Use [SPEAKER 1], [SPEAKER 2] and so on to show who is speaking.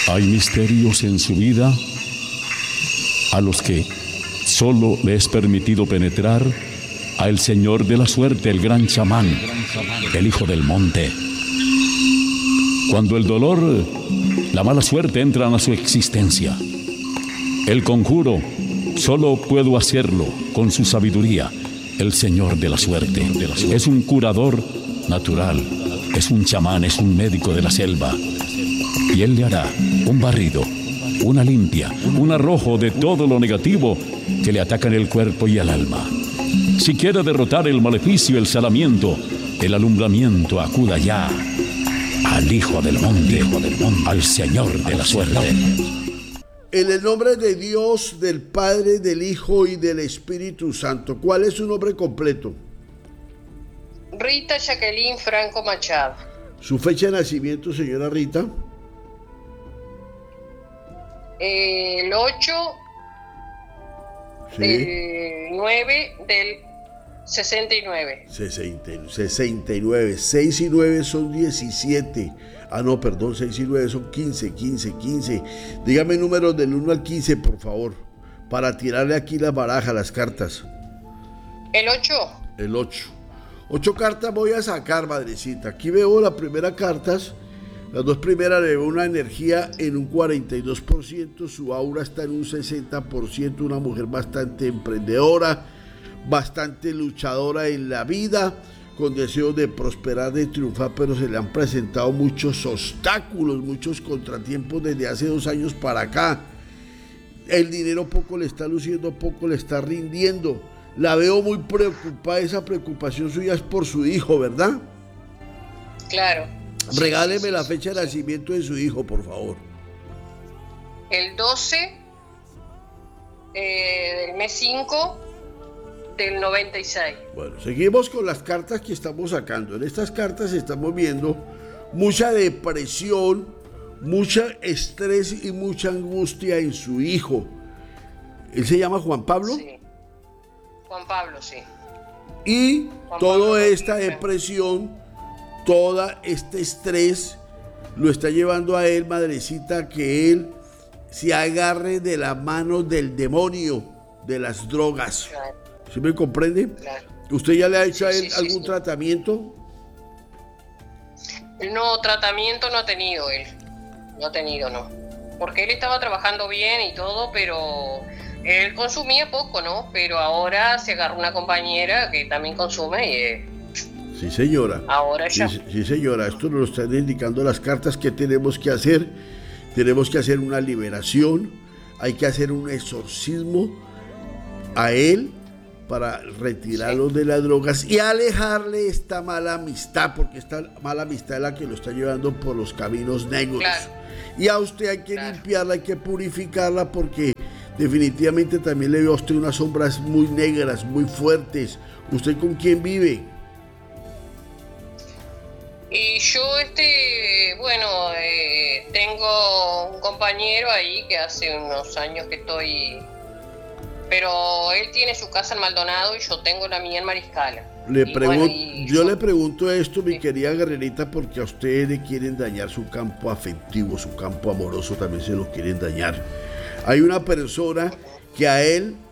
[SPEAKER 1] Hay misterios en su vida a los que solo le es permitido penetrar a el señor de la suerte, el gran chamán, el hijo del monte. Cuando el dolor, la mala suerte entran a su existencia, el conjuro solo puedo hacerlo con su sabiduría, el señor de la suerte. Es un curador natural, es un chamán, es un médico de la selva. Y él le hará un barrido, una limpia, un arrojo de todo lo negativo que le ataca en el cuerpo y el alma. Si quiere derrotar el maleficio, el salamiento, el alumbramiento, acuda ya al hijo del monte, al señor de la suerte.
[SPEAKER 2] En el nombre de Dios, del Padre, del Hijo y del Espíritu Santo. ¿Cuál es su nombre completo?
[SPEAKER 3] Rita Jacqueline Franco Machado.
[SPEAKER 2] ¿Su fecha de nacimiento, señora Rita?
[SPEAKER 3] El 8
[SPEAKER 2] Sí.
[SPEAKER 3] del 9 del 69.
[SPEAKER 2] 69. 6 y 9 son 17. Ah, no, perdón, 6 y 9 son 15. Dígame números del 1 al 15, por favor, para tirarle aquí las barajas, las cartas.
[SPEAKER 3] El 8.
[SPEAKER 2] El 8. 8 cartas voy a sacar, madrecita. Aquí veo las primeras cartas. Las dos primeras le veo una energía en un 42%, su aura está en un 60%, una mujer bastante emprendedora, bastante luchadora en la vida, con deseos de prosperar, de triunfar, pero se le han presentado muchos obstáculos, muchos contratiempos desde hace 2 años para acá. El dinero poco le está luciendo, poco le está rindiendo. La veo muy preocupada, esa preocupación suya es por su hijo, ¿verdad?
[SPEAKER 3] Claro.
[SPEAKER 2] Regáleme la fecha de nacimiento de su hijo, por favor.
[SPEAKER 3] El 12 del mes 5 del 96.
[SPEAKER 2] Bueno, seguimos con las cartas que estamos sacando. En estas cartas estamos viendo mucha depresión, mucho estrés y mucha angustia en su hijo. ¿Él se llama Juan Pablo?
[SPEAKER 3] Sí. Juan Pablo, sí.
[SPEAKER 2] Y
[SPEAKER 3] Juan
[SPEAKER 2] toda
[SPEAKER 3] Pablo,
[SPEAKER 2] esta depresión, todo este estrés lo está llevando a él, madrecita, que él se agarre de la mano del demonio, de las drogas.
[SPEAKER 3] Claro.
[SPEAKER 2] ¿Sí me comprende?
[SPEAKER 3] Claro.
[SPEAKER 2] ¿Usted ya le ha hecho a él
[SPEAKER 3] Sí,
[SPEAKER 2] algún
[SPEAKER 3] sí.
[SPEAKER 2] tratamiento?
[SPEAKER 3] No, tratamiento no ha tenido él. No ha tenido, no. Porque él estaba trabajando bien y todo, pero él consumía poco, ¿no? Pero ahora se agarró una compañera que también consume y
[SPEAKER 2] Sí, señora.
[SPEAKER 3] ahora ya.
[SPEAKER 2] Sí, señora. Esto nos lo están indicando las cartas que tenemos que hacer. Tenemos que hacer una liberación. Hay que hacer un exorcismo a él para retirarlo de las drogas y alejarle esta mala amistad, porque esta mala amistad es la que lo está llevando por los caminos negros.
[SPEAKER 3] Claro.
[SPEAKER 2] Y a usted hay que limpiarla, hay que purificarla, porque definitivamente también le veo a usted unas sombras muy negras, muy fuertes. ¿Usted con quién vive?
[SPEAKER 3] Y yo, tengo un compañero ahí que hace unos años que estoy, pero él tiene su casa en Maldonado y yo tengo la mía en Mariscala.
[SPEAKER 2] Yo le pregunto esto, mi querida guerrerita, porque a usted le quieren dañar su campo afectivo, su campo amoroso también se lo quieren dañar. Hay una persona que a él